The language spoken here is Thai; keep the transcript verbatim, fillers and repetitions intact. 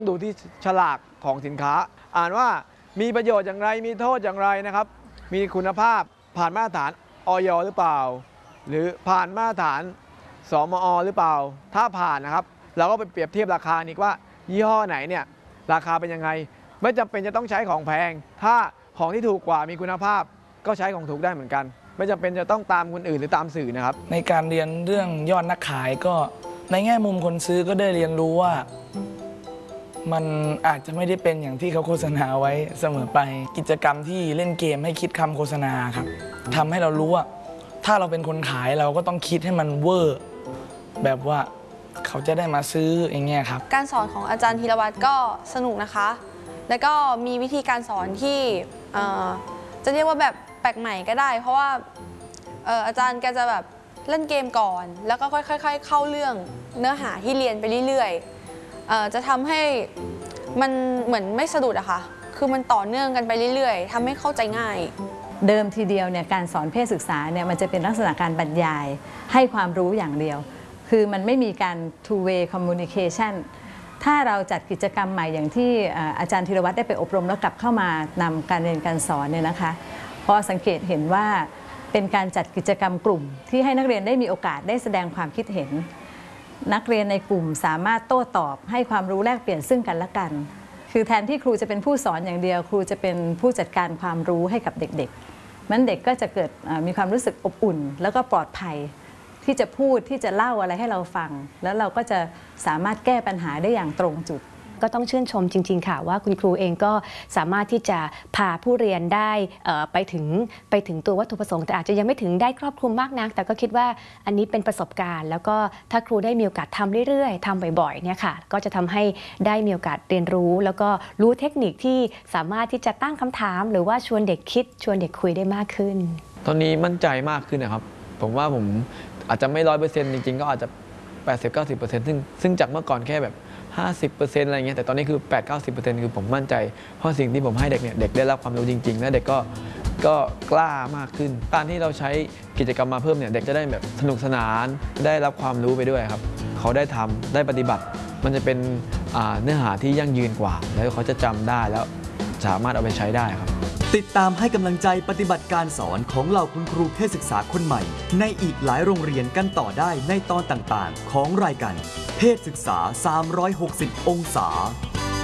ดูที่ฉลากของสินค้าอ่านว่ามีประโยชน์อย่างไรมีโทษอย่างไรนะครับมีคุณภาพผ่านมาตรฐานอย.หรือเปล่าหรือผ่านมาตรฐานสมอ.หรือเปล่าถ้าผ่านนะครับเราก็ไปเปรียบเทียบราคาอีกว่ายี่ห้อไหนเนี่ยราคาเป็นยังไงไม่จำเป็นจะต้องใช้ของแพงถ้าของที่ถูกกว่ามีคุณภาพก็ใช้ของถูกได้เหมือนกันไม่จำเป็นจะต้องตามคนอื่นหรือตามสื่อนะครับในการเรียนเรื่องยอดนักขายก็ในแง่มุมคนซื้อก็ได้เรียนรู้ว่ามันอาจจะไม่ได้เป็นอย่างที่เขาโฆษณาไว้เสมอไปกิจกรรมที่เล่นเกมให้คิดคำโฆษณาครับทำให้เรารู้ว่าถ้าเราเป็นคนขายเราก็ต้องคิดให้มันเวอร์แบบว่าเขาจะได้มาซื้ออย่างเงี้ยครับการสอนของอาจารย์ธีรวัตรก็สนุกนะคะแล้วก็มีวิธีการสอนที่จะเรียกว่าแบบแปลกใหม่ก็ได้เพราะว่าอาจารย์แกจะแบบเล่นเกมก่อนแล้วก็ค่อยๆเข้าเรื่องเนื้อหาที่เรียนไปเรื่อยๆจะทำให้มันเหมือนไม่สะดุดอะค่ะคือมันต่อเนื่องกันไปเรื่อยๆทำให้เข้าใจง่ายเดิมทีเดียวเนี่ยการสอนเพศศึกษาเนี่ยมันจะเป็นลักษณะการบรรยายให้ความรู้อย่างเดียวคือมันไม่มีการ two way communication ถ้าเราจัดกิจกรรมใหม่อย่างที่อาจารย์ธีรวัตรได้ไปอบรมแล้วกลับเข้ามานำการเรียนการสอนเนี่ยนะคะพอสังเกตเห็นว่าเป็นการจัดกิจกรรมกลุ่มที่ให้นักเรียนได้มีโอกาสได้แสดงความคิดเห็นนักเรียนในกลุ่มสามารถโต้ตอบให้ความรู้แลกเปลี่ยนซึ่งกันและกันคือแทนที่ครูจะเป็นผู้สอนอย่างเดียวครูจะเป็นผู้จัดการความรู้ให้กับเด็กๆมันเด็กก็จะเกิดมีความรู้สึกอบอุ่นแล้วก็ปลอดภัยที่จะพูดที่จะเล่าอะไรให้เราฟังแล้วเราก็จะสามารถแก้ปัญหาได้อย่างตรงจุดก็ต้องชื่นชมจริงๆค่ะว่าคุณครูเองก็สามารถที่จะพาผู้เรียนได้ไปถึงไปถึงตัววัตถุประสงค์แต่อาจจะยังไม่ถึงได้ครอบคลุมมากนักแต่ก็คิดว่าอันนี้เป็นประสบการณ์แล้วก็ถ้าครูได้มีโอกาสทำเรื่อยๆทำบ่อยๆเนี่ยค่ะก็จะทำให้ได้มีโอกาสเรียนรู้แล้วก็รู้เทคนิคที่สามารถที่จะตั้งคำถามหรือว่าชวนเด็กคิดชวนเด็กคุยได้มากขึ้นตอนนี้มั่นใจมากขึ้นนะครับผมว่าผมอาจจะไม่ร้อยเปอร์เซ็นต์จริงๆก็อาจจะ แปดสิบถึงเก้าสิบเปอร์เซ็นต์ ซึ่งซึ่งจากเมื่อก่อนแค่แบบห้าสิบเปอร์เซ็นต์ อะไรเงี้ยแต่ตอนนี้คือ แปดถึงเก้าสิบเปอร์เซ็นต์ คือผมมั่นใจเพราะสิ่งที่ผมให้เด็กเนี่ยเด็กได้รับความรู้จริงๆและเด็กก็ก็กล้ามากขึ้นการที่เราใช้กิจกรรมมาเพิ่มเนี่ยเด็กจะได้แบบสนุกสนานได้รับความรู้ไปด้วยครับเขาได้ทำได้ปฏิบัติมันจะเป็นเนื้อหาที่ยั่งยืนกว่าแล้วเขาจะจำได้แล้วสามารถเอาไปใช้ได้ครับติดตามให้กำลังใจปฏิบัติการสอนของเหล่าคุณครูเพศศึกษาคนใหม่ในอีกหลายโรงเรียนกันต่อได้ในตอนต่างๆของรายการเพศศึกษาสามร้อยหกสิบองศา